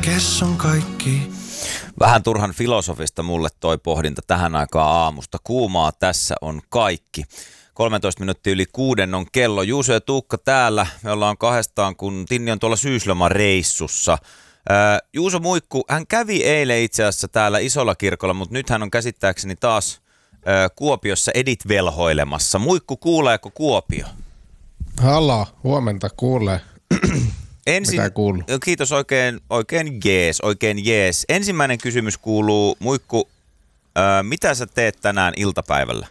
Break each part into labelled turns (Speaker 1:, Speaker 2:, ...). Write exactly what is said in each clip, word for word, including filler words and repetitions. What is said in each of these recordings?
Speaker 1: kes on kaikki.
Speaker 2: Vähän turhan filosofista mulle toi pohdinta tähän aikaan aamusta. Kuumaa tässä on kaikki. kolmetoista minuuttia yli kuuden on kello. Juuso ja Tuukka täällä. Me ollaan kahdestaan, kun Tinni on tuolla syyslomareissussa. Ää, Juuso Muikku, hän kävi eilen itse asiassa täällä Isolla kirkolla, mutta nyt hän on käsittääkseni taas ää, Kuopiossa Edit velhoilemassa. Muikku, kuuleeko Kuopio?
Speaker 3: Halo, huomenta, kuulee.
Speaker 2: Ensin,
Speaker 3: mitä kuuluu?
Speaker 2: Kiitos, oikein, oikein jees, oikein jees. Ensimmäinen kysymys kuuluu, Muikku, ää, mitä sä teet tänään iltapäivällä?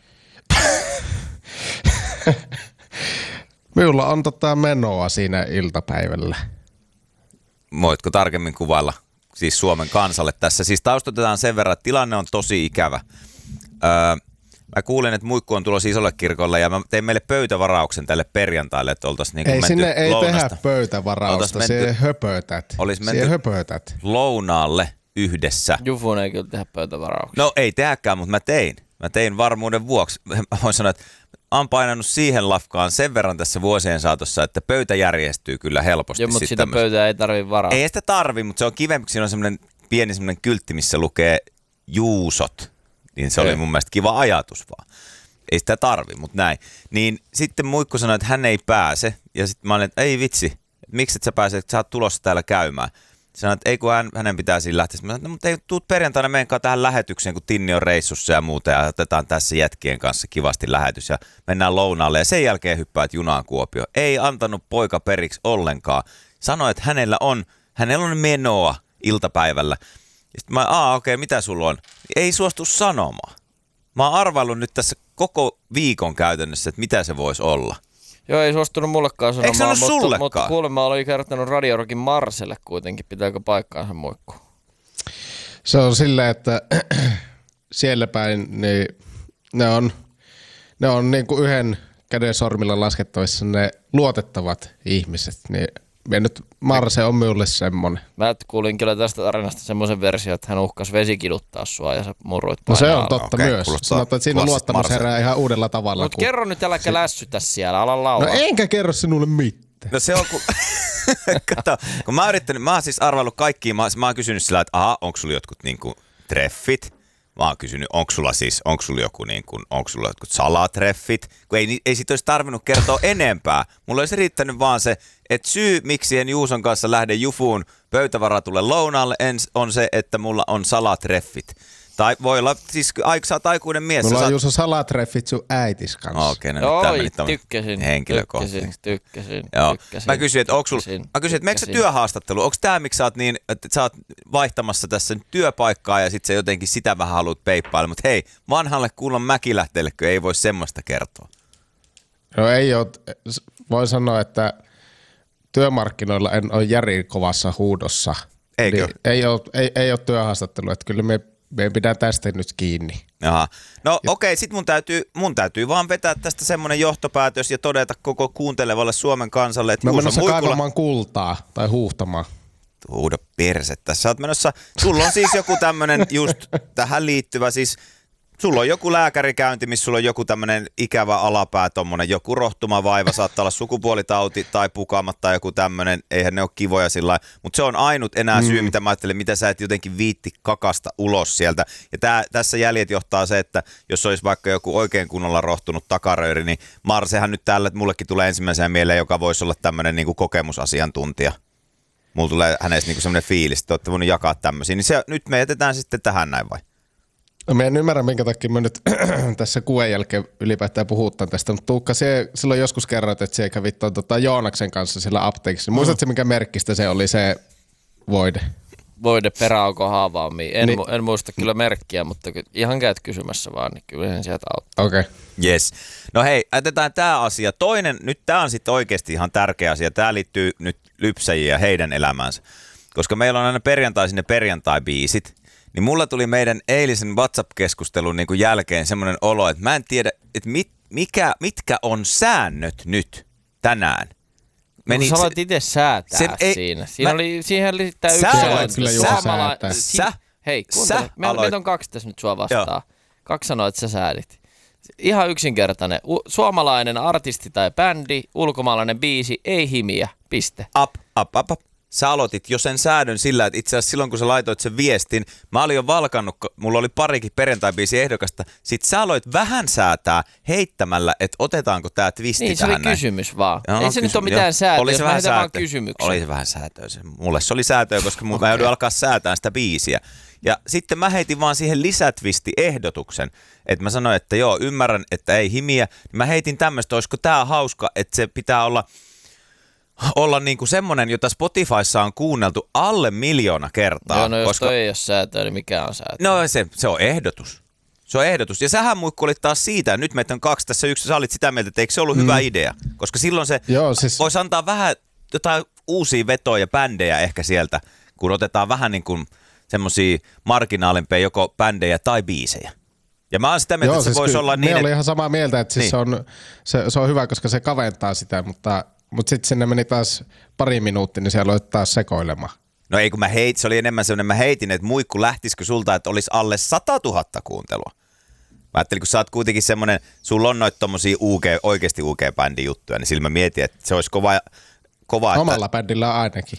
Speaker 3: Minulla on tota menoa siinä iltapäivällä.
Speaker 2: Voitko tarkemmin kuvailla siis Suomen kansalle tässä? Siis taustotetaan sen verran, että tilanne on tosi ikävä. Öö, mä kuulin, että Muikku on tulossa Isolle kirkolle ja mä tein meille pöytävarauksen tälle perjantaille, että oltaisiin niin
Speaker 3: ei,
Speaker 2: menty
Speaker 3: sinne ei
Speaker 2: lounasta.
Speaker 3: tehdä pöytävarausta, menty, se höpötät.
Speaker 2: Olisi menty
Speaker 3: se höpötät.
Speaker 2: lounaalle yhdessä.
Speaker 4: Jufun ei kyllä tehdä pöytävarauksia.
Speaker 2: No ei tehdäkään, mutta mä tein. Mä tein varmuuden vuoksi. Mä voin sanoa, että olen painanut siihen lafkaan sen verran tässä vuosien saatossa, että pöytä järjestyy kyllä helposti.
Speaker 4: Joo, mutta sitä tämmöistä pöytää ei tarvitse varaa.
Speaker 2: Ei sitä tarvi, mutta se on kivempi, siinä on semmoinen pieni semmoinen kyltti, missä lukee Juusot. Niin se ei. Oli mun mielestä kiva ajatus vaan. Ei sitä tarvi, mutta näin. Niin sitten Muikku sanoi, että hän ei pääse. Ja sitten mä olin, että ei vitsi, miksi et sä pääse, että sä oot tulossa täällä käymään. Sanoin, että ei kun hän, hänen pitää siinä lähteä. Mä sanoin, no, mutta ei tuut perjantaina meidänkaan tähän lähetykseen, kun Tinni on reissussa ja muuta. Ja otetaan tässä jätkien kanssa kivasti lähetys ja mennään lounaalle. Ja sen jälkeen hyppäät junaan Kuopio. Ei antanut poika periksi ollenkaan. Sanoi, että hänellä on, hänellä on menoa iltapäivällä. Ja sitten mä, aa okei, okay, mitä sulla on? Ei suostu sanomaan. Mä oon arvaillut nyt tässä koko viikon käytännössä, että mitä se voisi olla.
Speaker 4: Joo, ei suostunut mullekaan sanomaan,
Speaker 2: eikö se
Speaker 4: mutta,
Speaker 2: sullekaan?
Speaker 4: mutta kuulemma oli kertonut Radio Rockin Marselle kuitenkin. Pitääkö paikkaansa Muikku?
Speaker 3: Se on silleen, että siellä päin niin ne on, ne on niin kuin yhden käden sormilla laskettavissa ne luotettavat ihmiset. Niin me nyt Marse on minulle semmoinen.
Speaker 4: Mä kuulin kyllä tästä tarinasta semmoisen version, että hän uhkasi vesikiduttaa sua ja sä murruit
Speaker 3: painaa. No se on totta
Speaker 2: okay,
Speaker 3: myös. Sanotaan, että siinä luottamus
Speaker 2: Marse
Speaker 3: herää ihan uudella tavalla.
Speaker 4: Mutta kerro nyt, äläkä se lässytä siellä, ala laulaa.
Speaker 3: No enkä kerro sinulle mitään.
Speaker 2: No se on, kun, kato, kun mä oon yrittänyt, mä oon siis arvaillut kaikkiin, mä, mä oon kysynyt sillä, että aha, onko sulla jotkut niinku treffit? Mä oon kysynyt, onko sulla siis, onko sulla joku niinku, onko sulla jotkut salatreffit? Kun ei, ei sit olisi tarvinnut kertoa enempää. Mulla olisi riittänyt vaan se, että syy, miksi en Juuson kanssa lähde Jufuun pöytävaratulle lounaalle, on se, että mulla on salatreffit. Tai voi olla, siis sä oot aikuinen mies.
Speaker 3: Mulla on
Speaker 2: saat...
Speaker 3: Juuso salatreffit sun äitis kanssa.
Speaker 2: Okei, okay, no
Speaker 4: Oi,
Speaker 2: nyt
Speaker 4: tykkäsin,
Speaker 2: henkilökohtaisesti.
Speaker 4: tykkäsin, tykkäsin,
Speaker 2: Joo.
Speaker 4: tykkäsin.
Speaker 2: Mä kysyin, että onko sul, mä kysyin, että meneekö sä työhaastattelu? Onko tää, miksi sä oot niin, että sä oot vaihtamassa tässä työpaikkaa ja sit sä jotenkin sitä vähän haluat peippailla. Mutta hei, vanhalle kuulon mäkilähteellekö ei voi semmoista kertoa?
Speaker 3: No ei oo, voi sanoa, että työmarkkinoilla en ole järin kovassa huudossa.
Speaker 2: Eikö?
Speaker 3: Niin ei ole, ei, ei ole työhaastattelu, että kyllä me meidän pitää tästä nyt kiinni.
Speaker 2: Jaha. No okei, okay, sit mun täytyy, mun täytyy vaan vetää tästä semmoinen johtopäätös ja todeta koko kuuntelevalle Suomen kansalle, että
Speaker 3: Mä
Speaker 2: Juuso
Speaker 3: menossa
Speaker 2: Muikulla...
Speaker 3: kaivamaan kultaa tai huuhtamaan.
Speaker 2: Huuda persettä. Sä oot menossa, sulla on siis joku tämmönen just tähän liittyvä, siis sulla on joku lääkärikäynti, missä sulla on joku tämmönen ikävä alapää, tommonen joku rohtumavaiva, saattaa olla sukupuolitauti tai pukamat tai joku tämmönen, eihän ne ole kivoja sillä lailla, mutta se on ainut enää syy, mm. mitä mä ajattelen, mitä sä et jotenkin viitti kakasta ulos sieltä. Ja tää, tässä jäljet johtaa se, että jos olisi vaikka joku oikein kunnolla rohtunut takarööri, niin Marsehan nyt täällä, että mullekin tulee ensimmäisenä mieleen, joka voisi olla tämmönen niinku kokemusasiantuntija. Mulla tulee hänestä niinku semmoinen fiilis, että olette voinut jakaa tämmöisiä, niin se, nyt me jätetään sitten tähän näin vai?
Speaker 3: No mä en ymmärrä, minkä takia mä nyt tässä kuun jälkeen ylipäätään puhutaan tästä, mutta Tuukka, se, silloin joskus kerroit, että se kävit tuon tota Joonaksen kanssa siellä apteekissa. Muistatko, mikä merkkistä se oli se voide?
Speaker 4: Voide peräauko haavaamia. En,
Speaker 3: niin.
Speaker 4: mu- en muista kyllä merkkiä, mutta ihan käyt kysymässä vaan, niin kyllä sieltä auttaa.
Speaker 3: Okei. Okay.
Speaker 2: Yes. No hei, jätetään tämä asia. Toinen, nyt tämä on sitten oikeasti ihan tärkeä asia. Tämä liittyy nyt lypsäjiin ja heidän elämäänsä. Koska meillä on aina perjantaisin ne perjantai-biisit. Niin mulla tuli meidän eilisen WhatsApp-keskustelun niin kuin jälkeen semmoinen olo, että mä en tiedä, että mit, mikä, mitkä on säännöt nyt tänään.
Speaker 4: Meni, no, sä voit itse säätää
Speaker 2: sen, ei,
Speaker 4: siinä. Siinä
Speaker 2: mä,
Speaker 4: oli, siihen oli tämä yksi
Speaker 3: suomala...
Speaker 4: Sä, hei, kuuntele. Meillä, meillä on kaksi tässä nyt sua vastaan. Joo. Kaksi sanoo, että sä säädit. Ihan yksinkertainen. U- suomalainen artisti tai bändi, ulkomaalainen biisi, ei himiä. Piste.
Speaker 2: Up, up, up, up. sä aloitit jo sen säädön sillä, että itse asiassa silloin kun sä laitoit sen viestin, mä olin jo valkannut, mulla oli parikin perjantai-biisi ehdokasta, sit sä aloit vähän säätää heittämällä, että otetaanko tää twisti
Speaker 4: niin,
Speaker 2: tähän näin.
Speaker 4: Niin, se oli kysymys vaan.
Speaker 2: No,
Speaker 4: Ei se
Speaker 2: kysy-
Speaker 4: nyt ole mitään säätöä,
Speaker 2: oli se
Speaker 4: jos
Speaker 2: vähän
Speaker 4: mä heitän vaan
Speaker 2: säätö.
Speaker 4: kysymyksen.
Speaker 2: Oli se vähän säätöä. Se. Mulle se oli säätöä, koska okay. mä joudun alkaa säätää sitä biisiä. Ja sitten mä heitin vaan siihen lisätwisti-ehdotuksen, että mä sanoin, että joo, ymmärrän, että ei himiä. Mä heitin tämmöistä, olisiko tää hauska, että se pitää olla, olla niinku semmonen, jota Spotifyssa on kuunneltu alle miljoona kertaa.
Speaker 4: Joo, no jos
Speaker 2: koska...
Speaker 4: toi ei ole säätöä, niin mikä on säätöä?
Speaker 2: No se, se on ehdotus. Se on ehdotus. Ja sähän Muikku olit taas siitä, nyt meitä on kaksi tässä yksi, sä olit sitä mieltä, että eikö se ollut mm. hyvä idea? Koska silloin se
Speaker 3: Joo, siis...
Speaker 2: voisi antaa vähän jotain uusia vetoja, bändejä ehkä sieltä, kun otetaan vähän niin kuin semmosia marginaalimpia joko bändejä tai biisejä. Ja mä oon sitä mieltä,
Speaker 3: Joo,
Speaker 2: että se
Speaker 3: siis
Speaker 2: voisi
Speaker 3: kyllä,
Speaker 2: olla niin,
Speaker 3: me
Speaker 2: että...
Speaker 3: oli ihan samaa mieltä, että siis
Speaker 2: niin.
Speaker 3: se, on, se, se on hyvä, koska se kaventaa sitä, mutta, mutta sitten sinne meni taas pari minuuttia, niin siellä oli taas sekoilemaan.
Speaker 2: No ei kun mä heitin, se oli enemmän semmoinen, mä heitin, että Muikku lähtisikö sulta, että olisi alle sata tuhatta kuuntelua. Mä ajattelin, kun sä oot kuitenkin semmoinen, sulla on noita tommosia U G, oikeasti U G-bändin juttuja, niin sillä mä mietin, että se olisi kova, kova että...
Speaker 3: Omalla bändillä ainakin.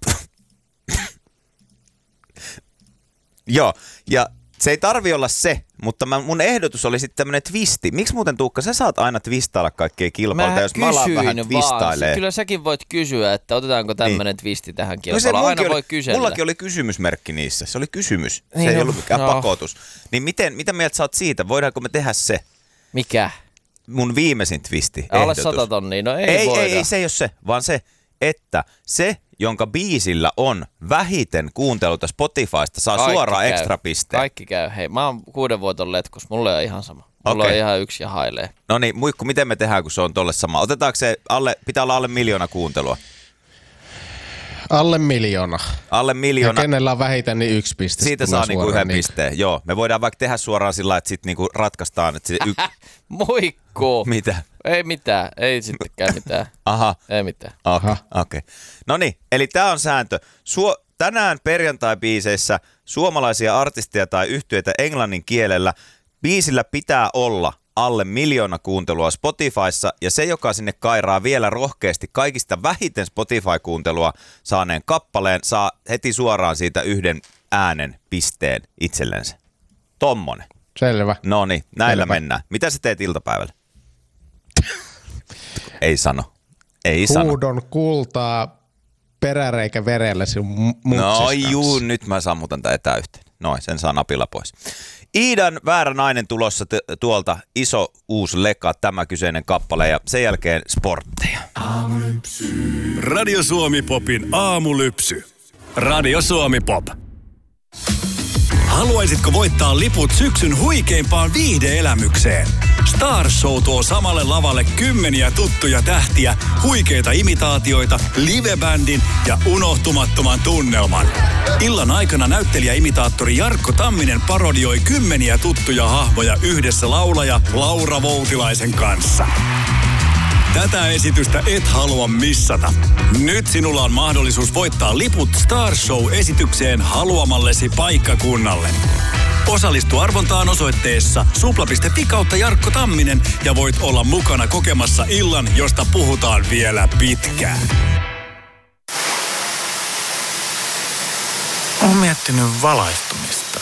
Speaker 2: Joo, ja se ei tarvi olla se, mutta mä, mun ehdotus oli sitten tämmönen twisti. Miksi muuten Tuukka, sä saat aina twistailla kaikkea kilpailta, jos mä alan vähän twistailee?
Speaker 4: Kyllä säkin voit kysyä, että otetaanko tämmönen niin. twisti tähän kilpailuun.
Speaker 2: No
Speaker 4: aina
Speaker 2: oli,
Speaker 4: voi kysellä.
Speaker 2: Mullakin oli kysymysmerkki niissä, se oli kysymys. Se
Speaker 4: Niin
Speaker 2: ei
Speaker 4: no,
Speaker 2: ollut mikään
Speaker 4: no.
Speaker 2: pakotus. Niin miten, mitä mieltä sä oot siitä? Voidaanko me tehdä se?
Speaker 4: Mikä?
Speaker 2: Mun viimeisin twisti.
Speaker 4: Alle
Speaker 2: ehdotus.
Speaker 4: sata tonnia, no ei,
Speaker 2: ei
Speaker 4: voida.
Speaker 2: Ei, ei, se ei ole se, vaan se, että se, jonka biisillä on vähiten kuunteluta Spotifysta, saa kaikki suoraan käy. Ekstra pisteen.
Speaker 4: Kaikki käy. Hei, mä oon kuuden voiton letkus. Mulla on ihan sama. Mulla
Speaker 2: okay.
Speaker 4: on ihan yksi ja hailee.
Speaker 2: No niin, Muikku, miten me tehdään, kun se on tolle sama? Otetaanko se alle, pitää olla alle miljoona kuuntelua?
Speaker 3: Alle miljoona.
Speaker 2: Alle miljoona.
Speaker 3: Ja kenellä on vähiten, niin yksi piste.
Speaker 2: Siitä saa niinku yhden niin. pisteen. Joo, me voidaan vaikka tehdä suoraan sillä, että sitten niinku ratkaistaan. Että y...
Speaker 4: Muikku!
Speaker 2: Mitä?
Speaker 4: Ei mitään, ei sittenkään mitään.
Speaker 2: Aha.
Speaker 4: Ei mitään.
Speaker 2: Okei, okay. okay. No niin, eli tää on sääntö. Suo... Tänään perjantai-biiseissä suomalaisia artisteja tai yhtyeitä englannin kielellä. Biisillä pitää olla alle miljoona kuuntelua Spotifyssa, ja se, joka sinne kairaa vielä rohkeasti kaikista vähiten Spotify-kuuntelua saaneen kappaleen, saa heti suoraan siitä yhden äänen pisteen itsellensä. Tommonen.
Speaker 3: Selvä.
Speaker 2: No niin, näillä
Speaker 3: Selvä.
Speaker 2: mennään. Mitä sä teet iltapäivällä? Ei sano. Ei sano.
Speaker 3: Huudon kultaa peräreikä verellä sinun mutsistasi.
Speaker 2: No juu, nyt mä sammutan tää etäyhteen. Noin, sen saa napilla pois. Iidan Väärä nainen tulossa t- tuolta, iso uusi leka, tämä kyseinen kappale, ja sen jälkeen sportteja.
Speaker 1: Aamulypsy. Radio Suomi Popin aamulypsy. Radio Suomi Pop. Haluaisitko voittaa liput syksyn huikeimpaan viihde-elämykseen? Star Show tuo samalle lavalle kymmeniä tuttuja tähtiä, huikeita imitaatioita, livebändin ja unohtumattoman tunnelman. Illan aikana näyttelijäimitaattori Jarkko Tamminen parodioi kymmeniä tuttuja hahmoja yhdessä laulaja Laura Voutilaisen kanssa. Tätä esitystä et halua missata. Nyt sinulla on mahdollisuus voittaa liput Star Show-esitykseen haluamallesi paikkakunnalle. Osallistu arvontaan osoitteessa supla piste fi kautta Jarkko Tamminen ja voit olla mukana kokemassa illan, josta puhutaan vielä pitkään.
Speaker 5: Olen miettinyt valaistumista.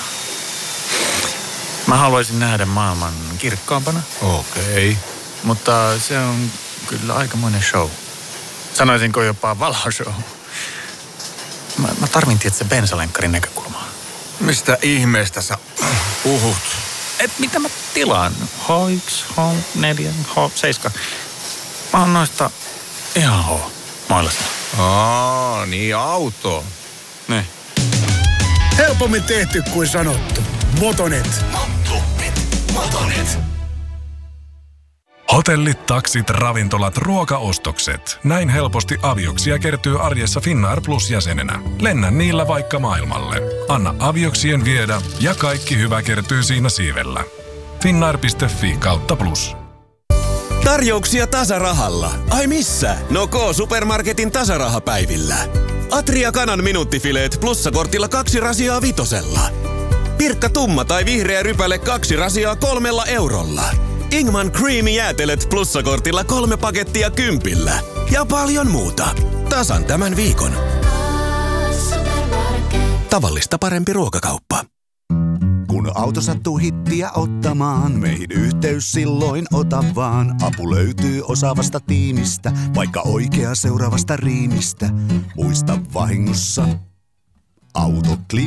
Speaker 5: Mä haluaisin nähdä maailman kirkkaampana.
Speaker 1: Okei. Okay.
Speaker 5: Mutta se on kyllä aikamoinen show. Sanoisinko jopa valoshow. Mä, mä tarvin tietysti bensalenkkarin näkökulmaa.
Speaker 1: Mistä ihmeestä sä puhut?
Speaker 5: Et mitä mä tilaan? H yksi, H neljä, H seitsemän. Mä oon noista ihan H mailasta.
Speaker 1: Aa, niin auto.
Speaker 5: Niin.
Speaker 6: Helpommin tehty kuin sanottu. Motonet.
Speaker 1: Motonet.
Speaker 7: Hotellit, taksit, ravintolat, ruokaostokset. Näin helposti avioksia kertyy arjessa Finnair Plus-jäsenenä. Lennä niillä vaikka maailmalle. Anna avioksien viedä ja kaikki hyvä kertyy siinä siivellä. Finnair piste fi kautta plus.
Speaker 8: Tarjouksia tasarahalla. Ai missä? No K-Supermarketin tasarahapäivillä. Atria kanan minuuttifileet plussakortilla kaksi rasiaa vitosella. Pirkka tumma tai vihreä rypäle kaksi rasiaa kolmella eurolla. Ingman Creamy jäätelet plussakortilla kolme pakettia kympillä. Ja paljon muuta. Tasan tämän viikon. Tavallista parempi ruokakauppa.
Speaker 9: Kun auto sattuu hittiä ottamaan, meihin yhteys silloin ota vaan. Apu löytyy osaavasta tiimistä, vaikka oikea seuraavasta riimistä. Muista vahingossa, Autoklinikka.